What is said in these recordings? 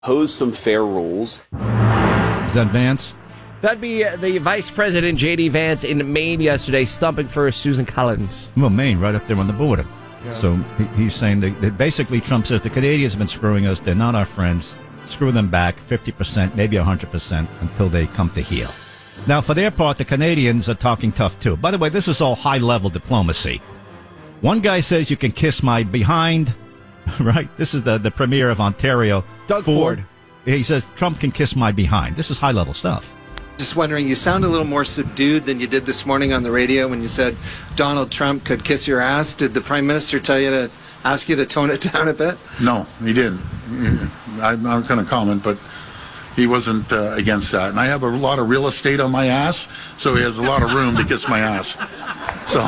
Pose some fair rules. Is that Vance? That'd be the Vice President, J.D. Vance, in Maine yesterday, stumping for Susan Collins. Well, Maine, right up there on the border. Yeah. So he's saying that basically Trump says the Canadians have been screwing us. They're not our friends. Screw them back 50%, maybe 100% until they come to heel. Now, for their part, the Canadians are talking tough, too. By the way, this is all high-level diplomacy. One guy says you can kiss my behind, right? This is the premier of Ontario. Doug Ford. He says Trump can kiss my behind. This is high-level stuff. Just wondering, you sound a little more subdued than you did this morning on the radio when you said Donald Trump could kiss your ass. Did the Prime Minister tell you to ask you to tone it down a bit? No, he didn't. I'm not going to comment, but he wasn't against that. And I have a lot of real estate on my ass, so he has a lot of room to kiss my ass. So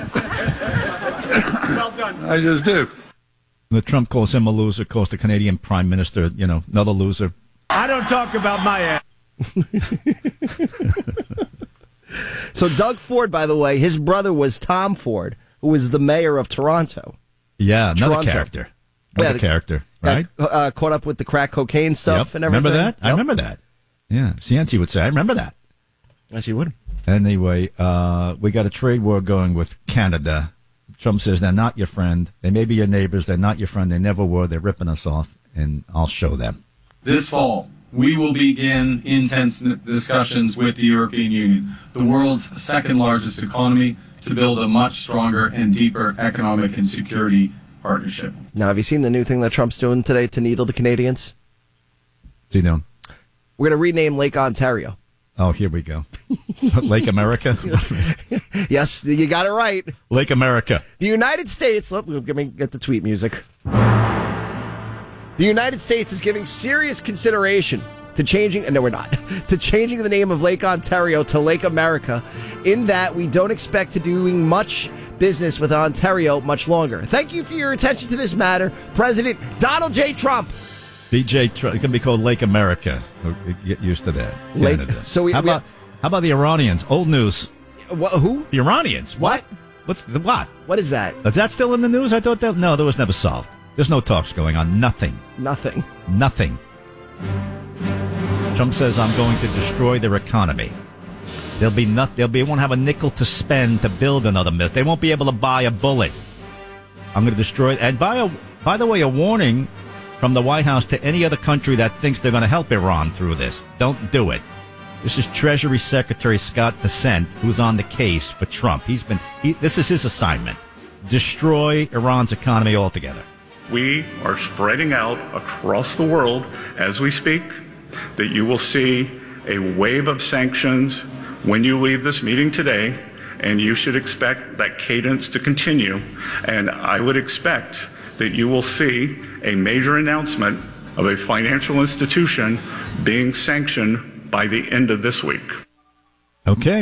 well done. I just do. The Trump calls him a loser, calls the Canadian Prime Minister, another loser. I don't talk about my ass. So Doug Ford, by the way, his brother was Tom Ford, who was the mayor of Toronto. Yeah, another character. Another character, right? Caught up with the crack cocaine stuff and everything. Remember that? Yep. I remember that. Yeah, Cianci would say, I remember that. Yes, he would. Anyway, we got a trade war going with Canada. Trump says they're not your friend. They may be your neighbors. They're not your friend. They never were. They're ripping us off, and I'll show them. This fall, we will begin intense discussions with the European Union, the world's second largest economy, to build a much stronger and deeper economic and security partnership. Now, have you seen the new thing that Trump's doing today to needle the Canadians? What's he doing? We're going to rename Lake Ontario. Oh, here we go. Lake America? Yes, you got it right. Lake America. The United States, let me get the tweet music. The United States is giving serious consideration to changing, no, we're not, to changing the name of Lake Ontario to Lake America, in that we don't expect to doing much business with Ontario much longer. Thank you for your attention to this matter, President Donald J. Trump. DJ Trump. It can be called Lake America. Get used to that. Canada. So how about the Iranians? Old news. Who? The Iranians. What? What? What is that? Is that still in the news? I thought that. No, that was never solved. There's no talks going on. Nothing. Nothing. Trump says I'm going to destroy their economy. They won't have a nickel to spend to build another missile. They won't be able to buy a bullet. I'm going to destroy it. And by the way, a warning from the White House to any other country that thinks they're going to help Iran through this. Don't do it. This is Treasury Secretary Scott Bessent, who's on the case for Trump. This is his assignment. Destroy Iran's economy altogether. We are spreading out across the world as we speak that you will see a wave of sanctions when you leave this meeting today, and you should expect that cadence to continue. And I would expect that you will see a major announcement of a financial institution being sanctioned by the end of this week. Okay,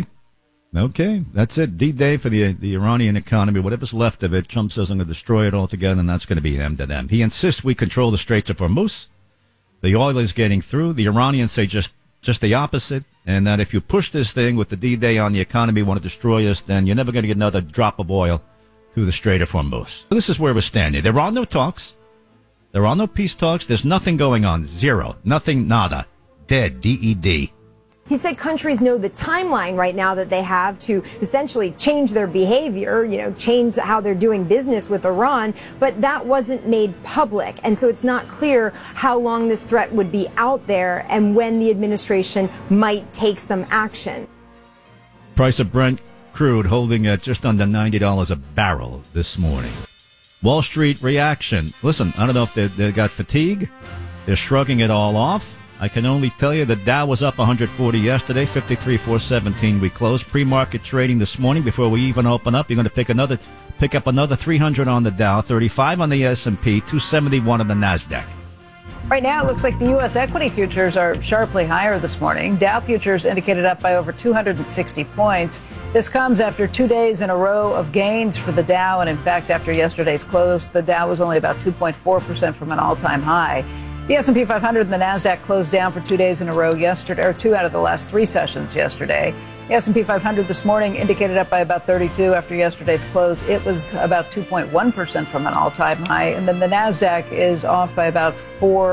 that's it. D-Day for the Iranian economy, whatever's left of it. Trump says I'm going to destroy it altogether, and that's going to be them to them. He insists we control the Straits of Hormuz. The oil is getting through. The Iranians say just the opposite, and that if you push this thing with the D-Day on the economy, want to destroy us, then you're never going to get another drop of oil through the Strait of Hormuz. So this is where we're standing. There are no talks. There are no peace talks. There's nothing going on. Zero. Nothing. Nada. Dead. D-E-D. He said countries know the timeline right now that they have to essentially change their behavior, change how they're doing business with Iran, but that wasn't made public. And so it's not clear how long this threat would be out there and when the administration might take some action. Price of Brent crude holding at just under $90 a barrel this morning. Wall Street reaction. Listen, I don't know if they got fatigue. They're shrugging it all off. I can only tell you the Dow was up 140 yesterday, 53,417 we closed. Pre-market trading this morning before we even open up. You're going to pick up another 300 on the Dow, 35 on the S&P, 271 on the NASDAQ. Right now, it looks like the U.S. equity futures are sharply higher this morning. Dow futures indicated up by over 260 points. This comes after 2 days in a row of gains for the Dow. And in fact, after yesterday's close, the Dow was only about 2.4% from an all-time high. The S&P 500 and the NASDAQ closed down for 2 days in a row yesterday, or 2 out of the last 3 sessions yesterday. The S&P 500 this morning indicated up by about 32 after yesterday's close. It was about 2.1% from an all-time high. And then the NASDAQ is off by about 4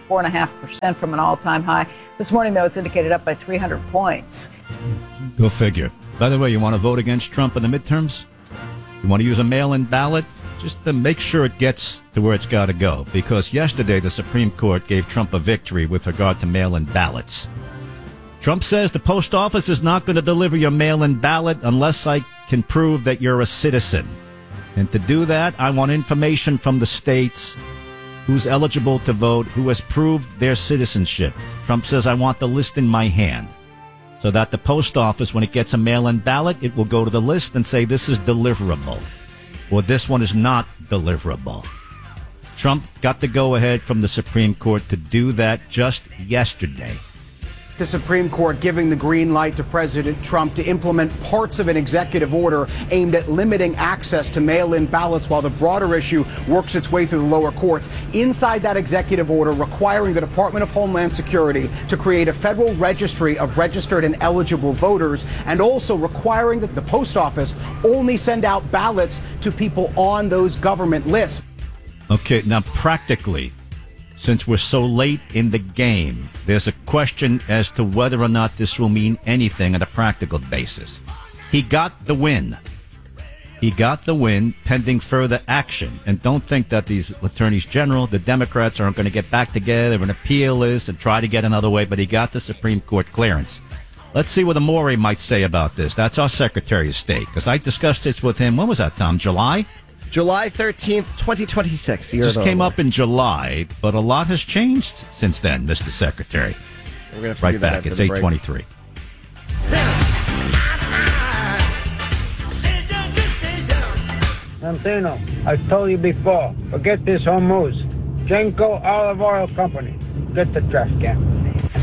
4.5% from an all-time high. This morning, though, it's indicated up by 300 points. Go figure. By the way, you want to vote against Trump in the midterms? You want to use a mail-in ballot? Just to make sure it gets to where it's got to go. Because yesterday, the Supreme Court gave Trump a victory with regard to mail-in ballots. Trump says the post office is not going to deliver your mail-in ballot unless I can prove that you're a citizen. And to do that, I want information from the states who's eligible to vote, who has proved their citizenship. Trump says, I want the list in my hand. So that the post office, when it gets a mail-in ballot, it will go to the list and say this is deliverable. Or this one is not deliverable. Trump got the go-ahead from the Supreme Court to do that just yesterday. The Supreme Court giving the green light to President Trump to implement parts of an executive order aimed at limiting access to mail-in ballots while the broader issue works its way through the lower courts. Inside that executive order requiring the Department of Homeland Security to create a federal registry of registered and eligible voters, and also requiring that the post office only send out ballots to people on those government lists. Okay, now practically, since we're so late in the game, there's a question as to whether or not this will mean anything on a practical basis. He got the win. He got the win pending further action. And don't think that these attorneys general, the Democrats, aren't going to get back together and appeal this and try to get another way, but he got the Supreme Court clearance. Let's see what Amore might say about this. That's our Secretary of State, because I discussed this with him. When was that, Tom? July 13th, 2026. Just came up in July, but a lot has changed since then, Mr. Secretary. We're going to right back. It's 8:23. Santino, I told you before, forget this Hormuz. Genco Olive Oil Company. Get the trash can.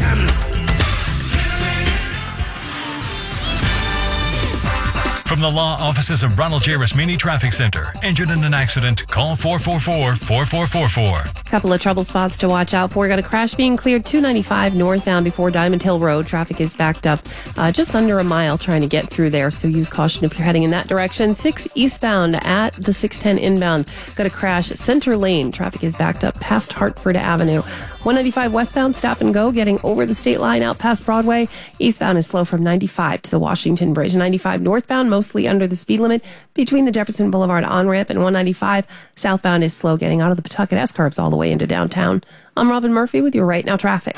From the law offices of Ronald J. Rasmini Traffic Center. Injured in an accident? Call 444-4444. Couple of trouble spots to watch out for. Got a crash being cleared 295 northbound before Diamond Hill Road. Traffic is backed up just under a mile trying to get through there, so use caution if you're heading in that direction. 6 eastbound at the 610 inbound. Got a crash center lane. Traffic is backed up past Hartford Avenue. 195 westbound, stop and go, getting over the state line out past Broadway. Eastbound is slow from 95 to the Washington Bridge. 95 northbound, mostly under the speed limit between the Jefferson Boulevard on-ramp and 195. Southbound is slow getting out of the Pawtucket S-curves all the way into downtown. I'm Robin Murphy with your Right Now traffic.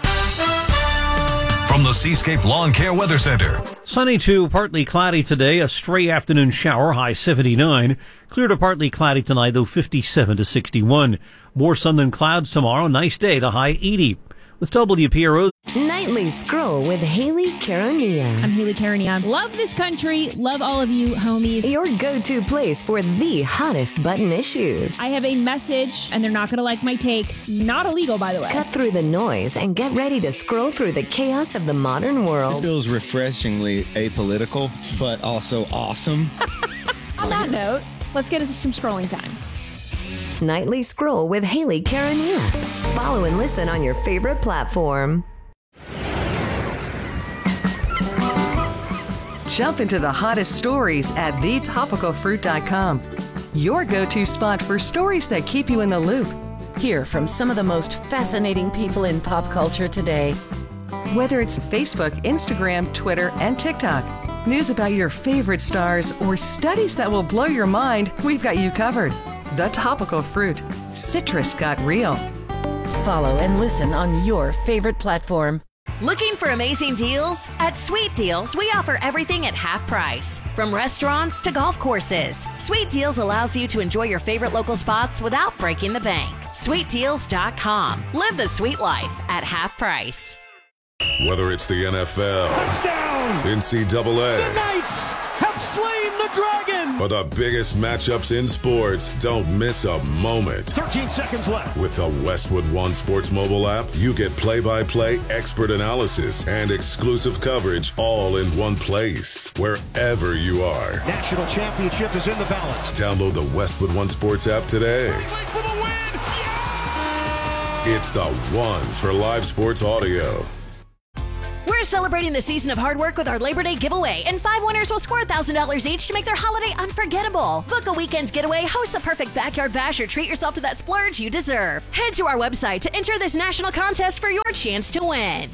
From the Seascape Lawn Care Weather Center. Sunny to partly cloudy today, a stray afternoon shower, high 79. Clear to partly cloudy tonight, though 57 to 61. More sun than clouds tomorrow, nice day, the high 80. With WPRO. Nightly Scroll with Haley Caronia. I'm Haley Caronia. Love this country. Love all of you homies. Your go-to place for the hottest button issues. I have a message, and they're not going to like my take. Not illegal, by the way. Cut through the noise and get ready to scroll through the chaos of the modern world. This feels refreshingly apolitical, but also awesome. On that note, let's get into some scrolling time. Nightly Scroll with Haley Caronia. Follow and listen on your favorite platform. Jump into the hottest stories at thetopicalfruit.com. Your go-to spot for stories that keep you in the loop. Hear from some of the most fascinating people in pop culture today. Whether it's Facebook, Instagram, Twitter, and TikTok. News about your favorite stars or studies that will blow your mind, we've got you covered. The Topical Fruit. Citrus got real. Follow and listen on your favorite platform. Looking for amazing deals? At Sweet Deals, we offer everything at half price. From restaurants to golf courses. Sweet Deals allows you to enjoy your favorite local spots without breaking the bank. SweetDeals.com. Live the sweet life at half price. Whether it's the NFL, touchdown, NCAA, the Knights have slain the dragon, or the biggest matchups in sports, don't miss a moment. 13 seconds left. With the Westwood One Sports mobile app, you get play-by-play expert analysis and exclusive coverage all in one place, wherever you are. National championship is in the balance. Download the Westwood One Sports app today. For the win. Yeah! It's the one for live sports audio. We're celebrating the season of hard work with our Labor Day giveaway, and 5 winners will score $1,000 each to make their holiday unforgettable. Book a weekend getaway, host the perfect backyard bash, or treat yourself to that splurge you deserve. Head to our website to enter this national contest for your chance to win.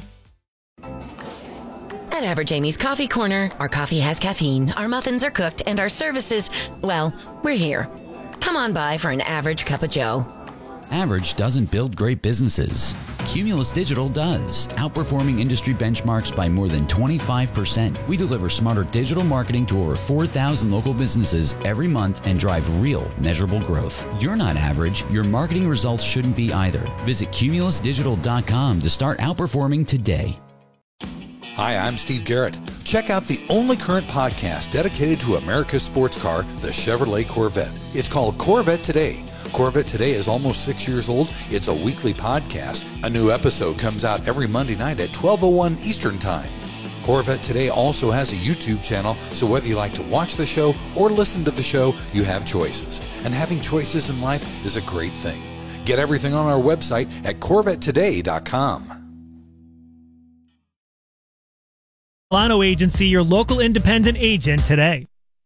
At Average Amy's Coffee Corner, our coffee has caffeine, our muffins are cooked, and our services, well, we're here. Come on by for an average cup of joe. Average doesn't build great businesses. Cumulus Digital does, outperforming industry benchmarks by more than 25%. We deliver smarter digital marketing to over 4,000 local businesses every month and drive real, measurable growth. You're not average. Your marketing results shouldn't be either. Visit cumulusdigital.com to start outperforming today. Hi, I'm Steve Garrett. Check out the only current podcast dedicated to America's sports car, the Chevrolet Corvette. It's called Corvette Today. Corvette Today is almost 6 years old. It's a weekly podcast. A new episode comes out every Monday night at 12:01 Eastern Time. Corvette Today also has a YouTube channel, so whether you like to watch the show or listen to the show, you have choices. And having choices in life is a great thing. Get everything on our website at CorvetteToday.com. Milano Agency, your local independent agent today.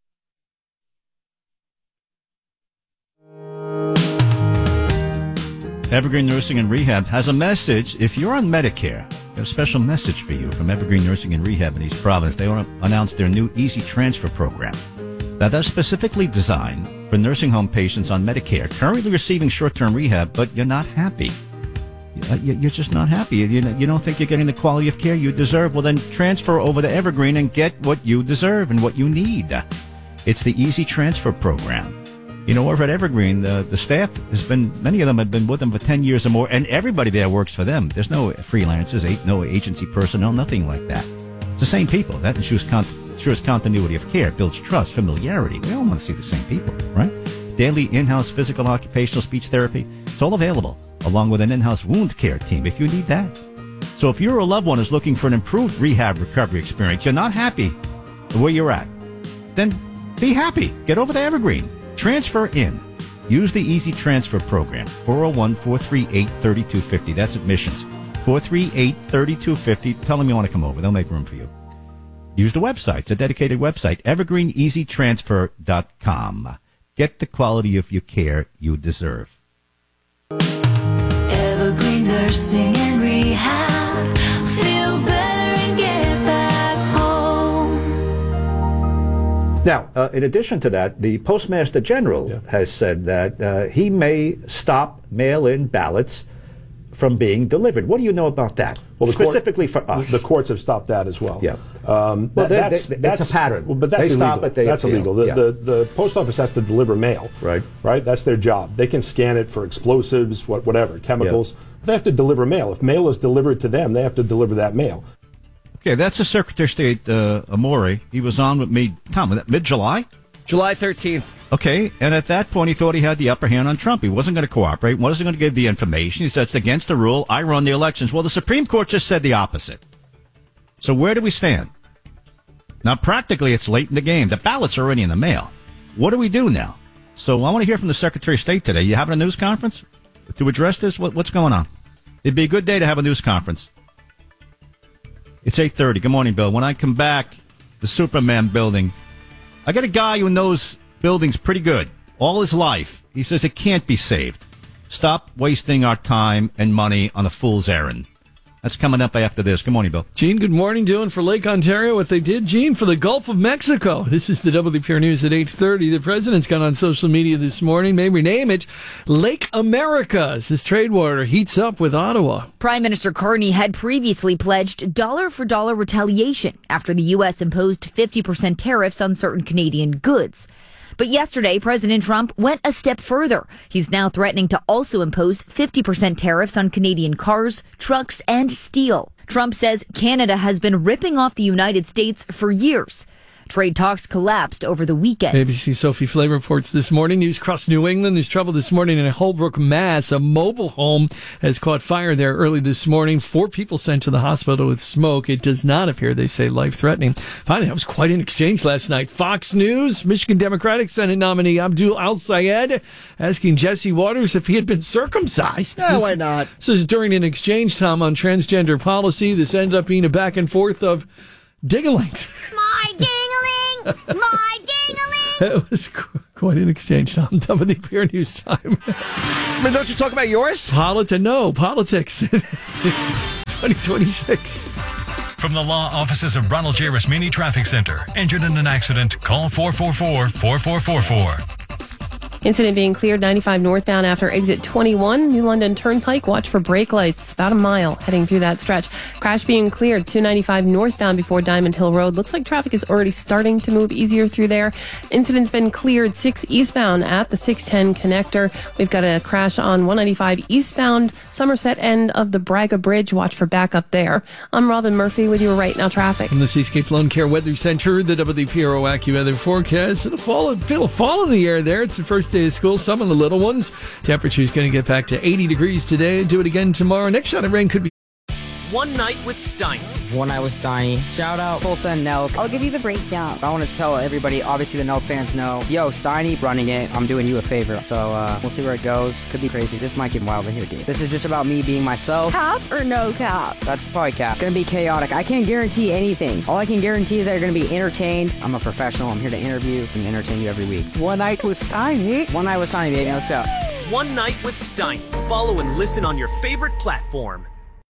Evergreen Nursing and Rehab has a message. If you're on Medicare, there's a special message for you from Evergreen Nursing and Rehab in East Providence. They want to announce their new Easy Transfer program. Now, that's specifically designed for nursing home patients on Medicare, currently receiving short-term rehab, but you're not happy. You're just not happy. You don't think you're getting the quality of care you deserve. Well, then transfer over to Evergreen and get what you deserve and what you need. It's the Easy Transfer program. You know, over at Evergreen, the staff many of them have been with them for 10 years or more, and everybody there works for them. There's no freelancers, no agency personnel, nothing like that. It's the same people. That ensures continuity of care, builds trust, familiarity. We all want to see the same people, right? Daily in-house physical, occupational, speech therapy. It's all available, along with an in-house wound care team if you need that. So if you're a loved one who's looking for an improved rehab recovery experience, you're not happy where you're at, then be happy. Get over to Evergreen. Transfer in. Use the Easy Transfer program, 401-438-3250. That's admissions. 438-3250. Tell them you want to come over. They'll make room for you. Use the website. It's a dedicated website, evergreeneasytransfer.com. Get the quality of your care you deserve. Evergreen Nursing and Rehab. Feel better and get back home. Now, in addition to that, the Postmaster General has said that he may stop mail-in ballots from being delivered. What do you know about that? Well, specifically for us, the courts have stopped that as well. Yeah, that's a pattern. Well, but that's they illegal. Stop it, that's appeal. illegal. The post office has to deliver mail. Right. That's their job. They can scan it for explosives, whatever, chemicals. Yeah. They have to deliver mail. If mail is delivered to them, they have to deliver that mail. Okay, that's the Secretary of State, Amore. He was on with me, Tom, was that mid-July? July 13th. Okay, and at that point he thought he had the upper hand on Trump. He wasn't going to cooperate, wasn't going to give the information. He said it's against the rule. I run the elections. Well, the Supreme Court just said the opposite. So where do we stand? Now, practically, it's late in the game. The ballot's already in the mail. What do we do now? So I want to hear from the Secretary of State today. You having a news conference to address this? What's going on? It'd be a good day to have a news conference. It's 8:30. Good morning, Bill. When I come back, the Superman building, I got a guy who knows buildings pretty good all his life. He says it can't be saved. Stop wasting our time and money on a fool's errand. That's coming up after this. Good morning, Bill. Gene, good morning. Doing for Lake Ontario what they did, Gene, for the Gulf of Mexico. This is the WPR News at 8:30. The president's got on social media this morning, may rename it Lake America as this trade war heats up with Ottawa. Prime Minister Carney had previously pledged dollar-for-dollar retaliation after the U.S. imposed 50% tariffs on certain Canadian goods. But yesterday, President Trump went a step further. He's now threatening to also impose 50% tariffs on Canadian cars, trucks, and steel. Trump says Canada has been ripping off the United States for years. Trade talks collapsed over the weekend. ABC Sophie Flay reports this morning. News across New England. There's trouble this morning in Holbrook, Mass. A mobile home has caught fire there early this morning. 4 people sent to the hospital with smoke. It does not appear, they say, life-threatening. Finally, that was quite an exchange last night. Fox News, Michigan Democratic Senate nominee Abdul Al-Sayed asking Jesse Waters if he had been circumcised. No, why not? This is during an exchange, Tom, on transgender policy. This ended up being a back and forth of ding-a-lings. My ding-a-ling! My ding-a-ling! It was quite an exchange, Tom. WPR News Time. I mean, don't you talk about yours? Politics. 2026. From the law offices of Ronald J. Rasmini Traffic Center. Injured in an accident? Call 444-4444. Incident being cleared 95 northbound after exit 21, New London Turnpike. Watch for brake lights. About a mile heading through that stretch. Crash being cleared 295 northbound before Diamond Hill Road. Looks like traffic is already starting to move easier through there. Incident's been cleared 6 eastbound at the 610 connector. We've got a crash on 195 eastbound Somerset end of the Braga Bridge. Watch for backup there. I'm Robin Murphy with your Right Now traffic. From the Seascape Lawn Care Weather Center, the WPRO AccuWeather forecast. It'll feel a fall in the air there. It's the first day of school. Some of the little ones. Temperature's going to get back to 80 degrees today. Do it again tomorrow. Next shot of rain could be One Night with Steiny. One Night with Steiny. Shout out Tulsa and Nelk. I'll give you the breakdown. I want to tell everybody, obviously the Nelk fans know, yo, Steiny running it. I'm doing you a favor. So we'll see where it goes. Could be crazy. This might get wild in here, dude. This is just about me being myself. Cap or no cap? That's probably cap. Gonna be chaotic. I can't guarantee anything. All I can guarantee is that you're gonna be entertained. I'm a professional. I'm here to interview and entertain you every week. One Night with Steiny. One Night with Steiny, baby. Let's go. One Night with Steiny. Follow and listen on your favorite platform.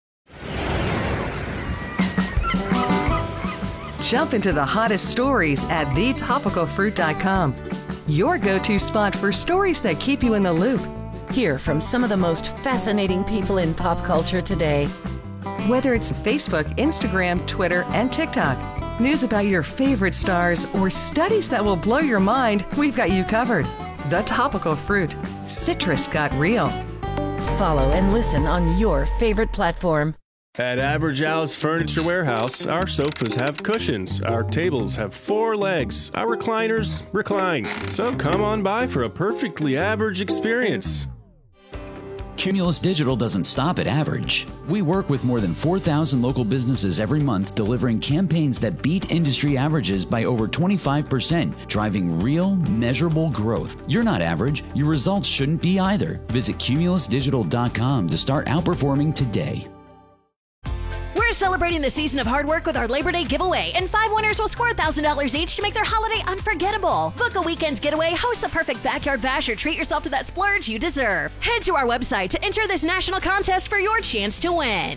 Jump into the hottest stories at thetopicalfruit.com. Your go-to spot for stories that keep you in the loop. Hear from some of the most fascinating people in pop culture today. Whether it's Facebook, Instagram, Twitter, and TikTok, news about your favorite stars, or studies that will blow your mind, we've got you covered. The Topical Fruit. Citrus got real. Follow and listen on your favorite platform. At Average Al's Furniture Warehouse, our sofas have cushions, our tables have 4 legs, our recliners recline. So come on by for a perfectly average experience. Cumulus Digital doesn't stop at average. We work with more than 4,000 local businesses every month, delivering campaigns that beat industry averages by over 25%, driving real, measurable growth. You're not average. Your results shouldn't be either. Visit cumulusdigital.com to start outperforming today. We're celebrating the season of hard work with our Labor Day giveaway, and 5 winners will score $1,000 each to make their holiday unforgettable. Book a weekend's getaway, host the perfect backyard bash, or treat yourself to that splurge you deserve. Head to our website to enter this national contest for your chance to win.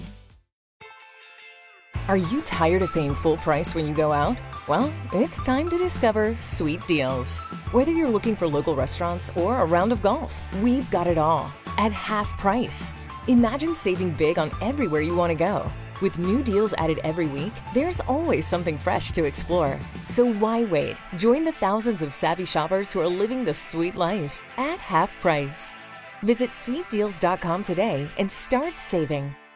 Are you tired of paying full price when you go out? Well, it's time to discover Sweet Deals. Whether you're looking for local restaurants or a round of golf, we've got it all at half price. Imagine saving big on everywhere you want to go. With new deals added every week, there's always something fresh to explore. So why wait? Join the thousands of savvy shoppers who are living the sweet life at half price. Visit sweetdeals.com today and start saving.